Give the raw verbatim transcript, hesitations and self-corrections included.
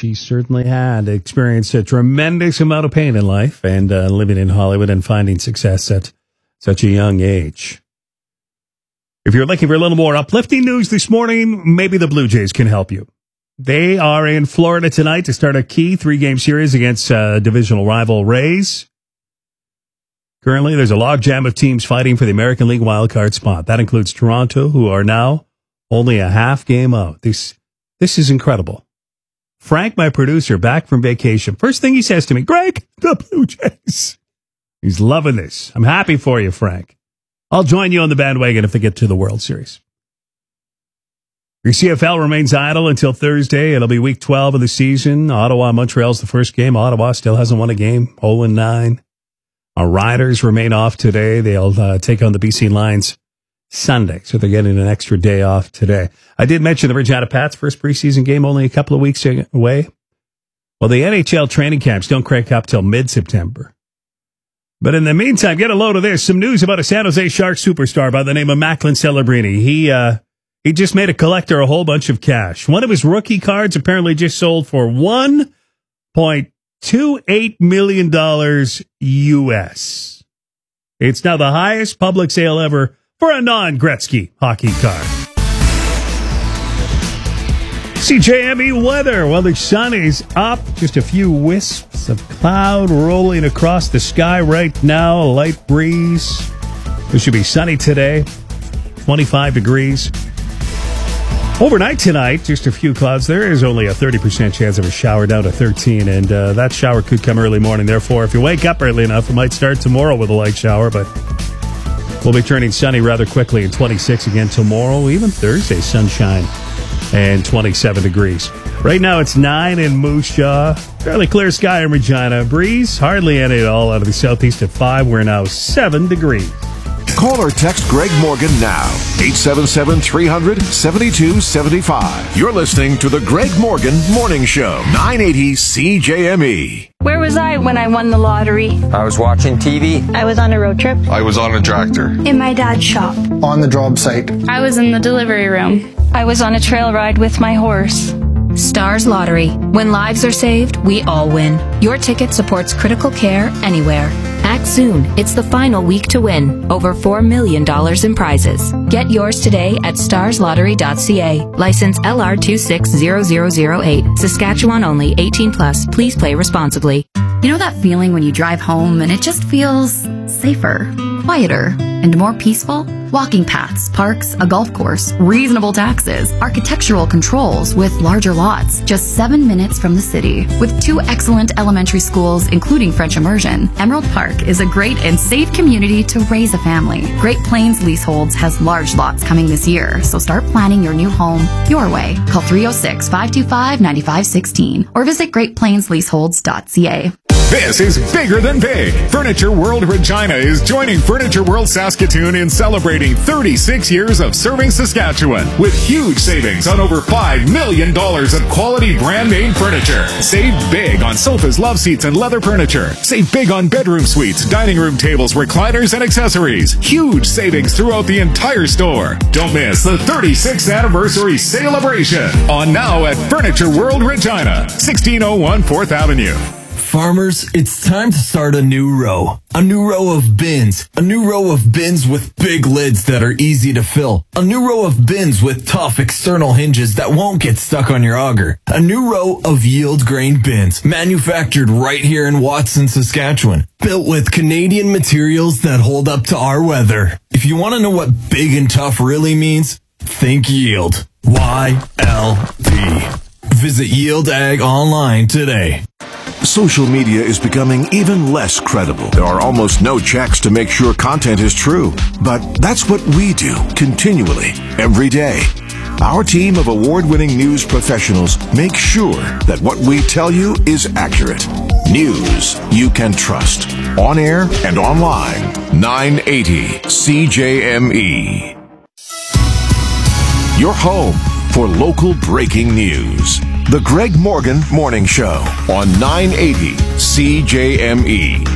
she certainly had experienced a tremendous amount of pain in life and uh, living in Hollywood and finding success at such a young age. If you're looking for a little more uplifting news this morning, maybe the Blue Jays can help you. They are in Florida tonight to start a key three-game series against uh, divisional rival Rays. Currently, there's a logjam of teams fighting for the American League wildcard spot. That includes Toronto, who are now only a half game out. This, this is incredible. Frank, my producer, back from vacation. First thing he says to me, Greg, the Blue Jays. He's loving this. I'm happy for you, Frank. I'll join you on the bandwagon if they get to the World Series. Your C F L remains idle until Thursday. It'll be week twelve of the season. Ottawa, Montreal's the first game. Ottawa still hasn't won a game. oh and nine. Our Riders remain off today. They'll uh, take on the B C Lions Sunday, so they're getting an extra day off today. I did mention the Regina Pats' first preseason game only a couple of weeks away. Well, the N H L training camps don't crank up till mid-September. But in the meantime, get a load of this. Some news about a San Jose Sharks superstar by the name of Macklin Celebrini. He, uh, he just made a collector a whole bunch of cash. One of his rookie cards apparently just sold for one point two eight million dollars U S. It's now the highest public sale ever for a non-Gretzky hockey card. C J M E weather. Well, the sun is up. Just a few wisps of cloud rolling across the sky right now. A light breeze. It should be sunny today. twenty-five degrees. Overnight tonight, just a few clouds. There is only a thirty percent chance of a shower, down to thirteen, and uh, that shower could come early morning. Therefore, if you wake up early enough, it might start tomorrow with a light shower, but we'll be turning sunny rather quickly, and twenty-six again tomorrow, even Thursday, sunshine, and twenty-seven degrees. Right now, it's nine in Moose Jaw. Fairly clear sky in Regina. Breeze, hardly any at all out of the southeast at five. We're now seven degrees. Call or text Greg Morgan now. eight seven seven, three hundred, seventy-two seventy-five. You're listening to the Greg Morgan Morning Show. nine eighty C J M E. Where was I when I won the lottery? I was watching T V. I was on a road trip. I was on a tractor. In my dad's shop. On the job site. I was in the delivery room. I was on a trail ride with my horse. Stars Lottery. When lives are saved, we all win. Your ticket supports critical care anywhere. Act soon. It's the final week to win. Over four million dollars in prizes. Get yours today at stars lottery dot c a. License L R two six zero zero zero eight. Saskatchewan only. eighteen plus. Please play responsibly. You know that feeling when you drive home and it just feels safer, quieter, and more peaceful? Walking paths, parks, a golf course, reasonable taxes, architectural controls with larger lots, just seven minutes from the city. With two excellent elementary schools, including French immersion, Emerald Park is a great and safe community to raise a family. Great Plains Leaseholds has large lots coming this year, so start planning your new home your way. Call three oh six, five two five, nine five one six or visit great plains leaseholds dot c a. This is bigger than big. Furniture World Regina is joining Furniture World Saskatoon in celebrating thirty-six years of serving Saskatchewan with huge savings on over five million dollars of quality brand name furniture. Save big on sofas, love seats, and leather furniture. Save big on bedroom suites, dining room tables, recliners, and accessories. Huge savings throughout the entire store. Don't miss the thirty-sixth anniversary celebration on now at Furniture World Regina, sixteen oh one fourth Avenue. Farmers, it's time to start a new row. A new row of bins. A new row of bins with big lids that are easy to fill. A new row of bins with tough external hinges that won't get stuck on your auger. A new row of yield grain bins, manufactured right here in Watson, Saskatchewan. Built with Canadian materials that hold up to our weather. If you want to know what big and tough really means, think yield. Y L D. Visit Yield Ag online today. Social media is becoming even less credible. There are almost no checks to make sure content is true. But that's what we do continually, every day. Our team of award-winning news professionals make sure that what we tell you is accurate. News you can trust. On air and online. nine eighty C J M E. Your home for local breaking news. The Greg Morgan Morning Show on nine eighty C J M E.